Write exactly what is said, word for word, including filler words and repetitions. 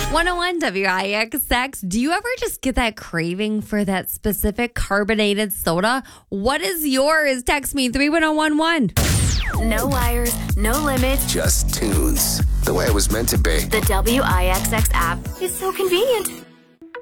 one oh one W I X X. Do you ever just get that craving for that specific carbonated soda? What is yours? Text me three one zero one one. No wires, no limits. Just tunes. The way it was meant to be. The W I X X app is so convenient.